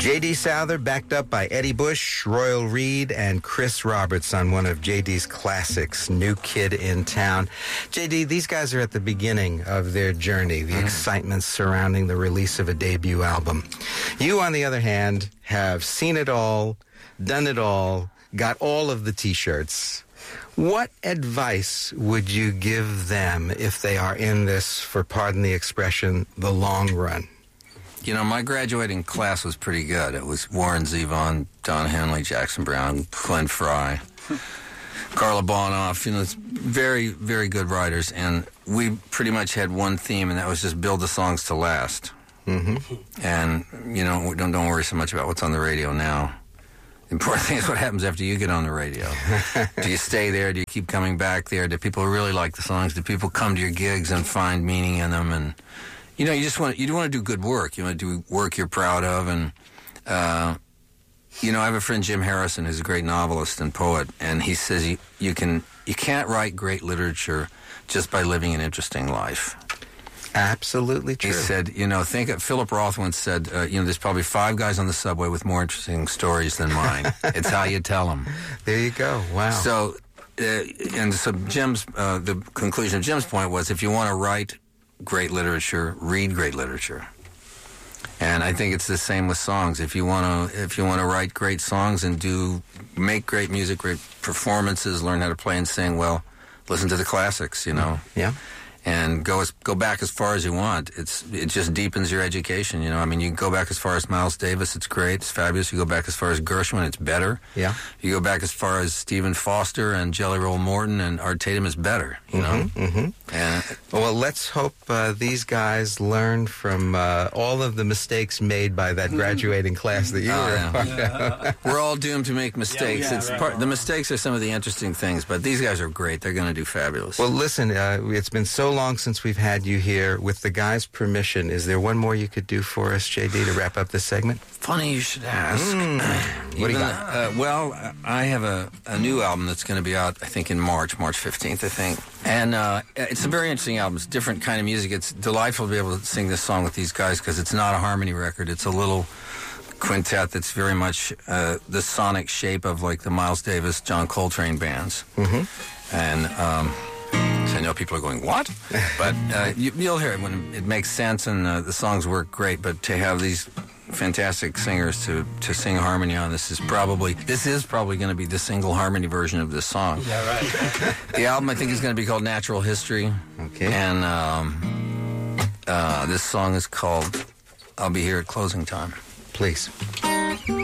J.D. Souther, backed up by Eddie Bush, Royal Reed, and Chris Roberts on one of J.D.'s classics, New Kid in Town. J.D., these guys are at the beginning of their journey, the excitement surrounding the release of a debut album. You, on the other hand, have seen it all, done it all, got all of the T-shirts. What advice would you give them if they are in this, for pardon the expression, the long run? You know, my graduating class was pretty good. It was Warren Zevon, Don Henley, Jackson Brown, Glenn Frey, Carla Bonoff. You know, it's very, very good writers. And we pretty much had one theme, and that was just build the songs to last. Mm-hmm. And, you know, don't worry so much about what's on the radio now. The important thing is what happens after you get on the radio. Do you stay there? Do you keep coming back there? Do people really like the songs? Do people come to your gigs and find meaning in them? And you know, you want to do good work. You want to do work you're proud of. And, you know, I have a friend, Jim Harrison, who's a great novelist and poet, and he says you can't write great literature just by living an interesting life. Absolutely true. He said, you know, Philip Roth once said, you know, there's probably 5 guys on the subway with more interesting stories than mine. It's how you tell them. There you go. Wow. So, and so the conclusion of Jim's point was, if you want to write great literature, read great literature. And I think it's the same with songs. If you want to write great songs and make great music, great performances, learn how to play and sing, well, listen to the classics, you know. Yeah. And go back as far as you want. It just deepens your education, you know. I mean, you can go back as far as Miles Davis, it's great, it's fabulous. You go back as far as Gershwin, it's better. Yeah. You go back as far as Stephen Foster and Jelly Roll Morton and Art Tatum, it's better, you know. Mm-hmm. And well, let's hope these guys learn from all of the mistakes made by that graduating class that you were part of. We're all doomed to make mistakes. The mistakes are some of the interesting things, but these guys are great. They're going to do fabulous. Well, listen, it's been so long since we've had you here. With the guys' permission, is there one more you could do for us, J.D., to wrap up this segment? Funny you should ask. What do you got? Well, I have a new album that's going to be out, I think, in March 15th, I think. And it's a very interesting album. It's a different kind of music. It's delightful to be able to sing this song with these guys because it's not a harmony record. It's a little quintet that's very much the sonic shape of like the Miles Davis, John Coltrane bands. Mm-hmm. And so I know people are going, what? But you'll hear it when it makes sense, and the songs work great. But to have these fantastic singers to sing harmony on this is probably going to be the single harmony version of this song. Yeah, right. The album, I think, is going to be called Natural History. Okay. And this song is called I'll Be Here at Closing Time. Please.